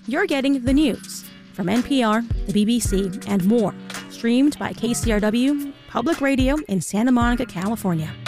you're getting the news from NPR, the BBC, and more, streamed by KCRW Public Radio in Santa Monica, California.